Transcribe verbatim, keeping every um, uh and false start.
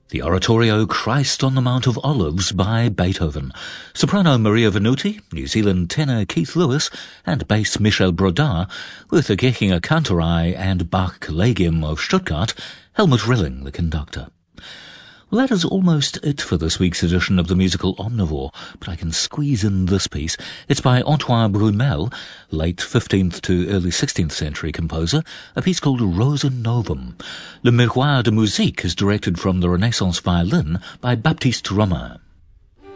The oratorio Christ on the Mount of Olives by Beethoven. Soprano Maria Venuti, New Zealand tenor Keith Lewis, and bass Michel Brodin, with the Gechinger Kantorei and Bach Collegium of Stuttgart, Helmut Rilling the conductor. Well, that is almost it for this week's edition of the Musical Omnivore, but I can squeeze in this piece. It's by Antoine Brunel, late fifteenth to early sixteenth century composer, a piece called Rosa Novum. Le Miroir de Musique is directed from the Renaissance violin by Baptiste Romain.